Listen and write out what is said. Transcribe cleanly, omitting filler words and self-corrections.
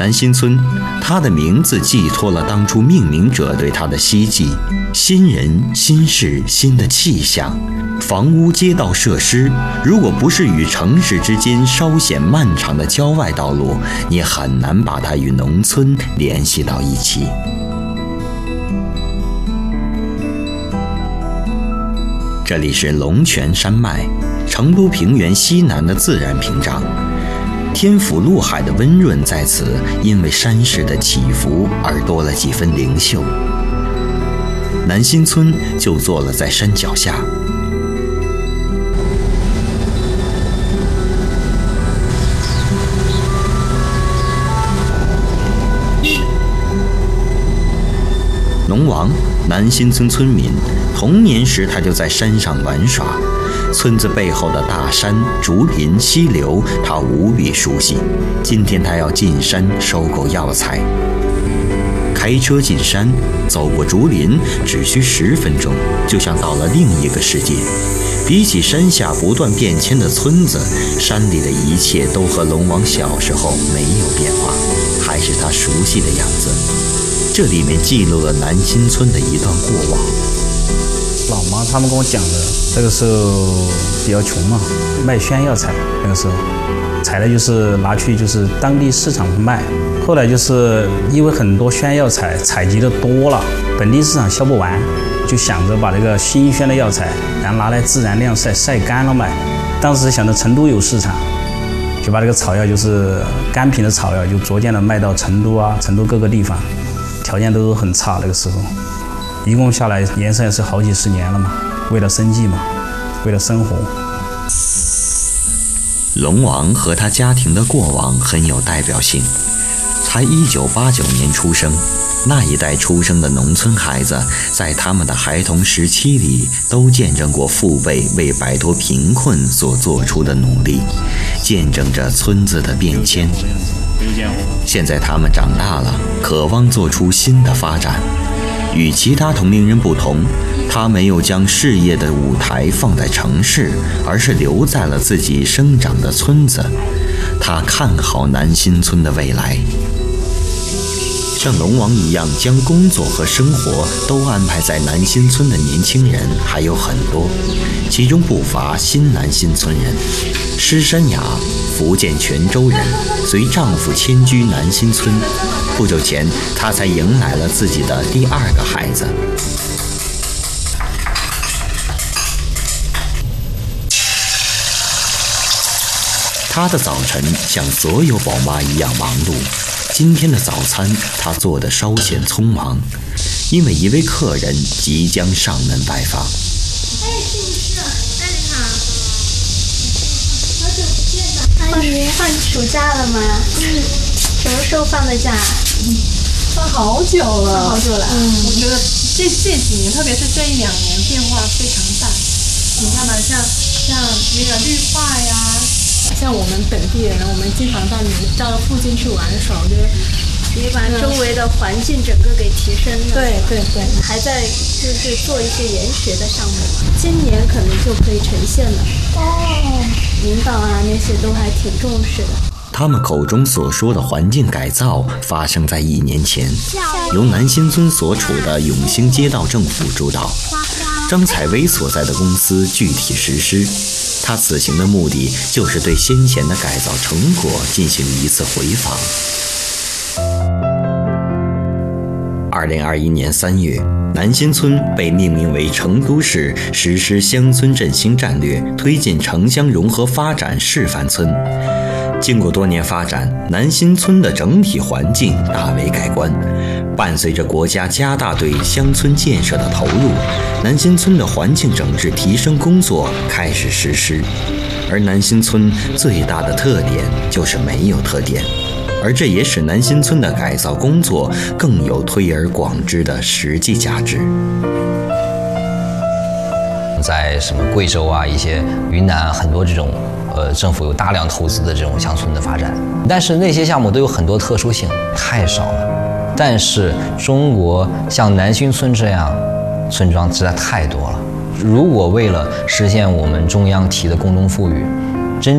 南新村，它的名字寄托了当初命名者对它的希冀：新人、新事、新的气象。房屋、街道设施，如果不是与城市之间稍显漫长的郊外道路，你很难把它与农村联系到一起。这里是龙泉山脉，成都平原西南的自然屏障。天府陆海的温润在此因为山势的起伏而多了几分灵秀。南新村就坐落在山脚下。农王，南新村村民，童年时他就在山上玩耍。村子背后的大山、竹林、溪流，他无比熟悉。今天他要进山收购药材。开车进山，走过竹林，只需10分钟，就像到了另一个世界。比起山下不断变迁的村子，山里的一切都和龙王小时候没有变化，还是他熟悉的样子。这里面记录了南新村的一段过往。 老妈他们跟我讲的，那个时候比较穷嘛，卖宣药材，那个时候采的就是拿去就是当地市场卖。后来就是因为很多宣药材采集的多了，本地市场销不完，就想着把这个新鲜的药材然后拿来自然晾晒，晒干了卖。当时想着成都有市场，就把这个草药就是干品的草药就逐渐的卖到成都啊，成都各个地方，条件都很差那个时候。一共下来延伸也是好几10年了嘛，为了生计嘛，为了生活。 龙王和他家庭的过往很有代表性。才1989年出生，那一代出生的农村孩子，在他们的孩童时期里，都见证过父辈为摆脱贫困所做出的努力，见证着村子的变迁。现在他们长大了，渴望做出新的发展。与其他同龄人不同，他没有将事业的舞台放在城市，而是留在了自己生长的村子。他看好南新村的未来。像龙王一样将工作和生活都安排在南新村的年轻人还有很多，其中不乏新南新村人。施山雅，福建泉州人，随丈夫迁居南新村。不久前，她才迎来了自己的第2个孩子。她的早晨像所有宝妈一样忙碌。今天的早餐，她做得稍显匆忙，因为一位客人即将上门拜访。 阿姨，放暑假了吗？什么时候放的假？ 放好久了。 放好久了。 我觉得这几年，特别是这1-2年，变化非常大。你看吧，像那个绿化呀，像我们本地人，我们经常到附近去玩耍，我觉得你把周围的环境整个给提升了。 对， 还在就是做一些研学的项目嘛，今年可能就可以呈现了。领导啊那些都还挺重视的。 他们口中所说的环境改造发生在1年前，由南新村所处的永兴街道政府主导，张采薇所在的公司具体实施。他此行的目的就是对先前的改造成果进行一次回访。2021年3月，南新村被命名为成都市实施乡村振兴战略，推进城乡融合发展示范村。经过多年发展，南新村的整体环境大为改观。伴随着国家加大对乡村建设的投入，南新村的环境整治提升工作开始实施。而南新村最大的特点就是没有特点，而这也使南新村的改造工作更有推而广之的实际价值。 在什么贵州啊、一些云南很多这种政府有大量投资的这种乡村的发展，但是那些项目都有很多特殊性，太少了。但是中国像南新村这样村庄实在太多了。如果为了实现我们中央提的共同富裕，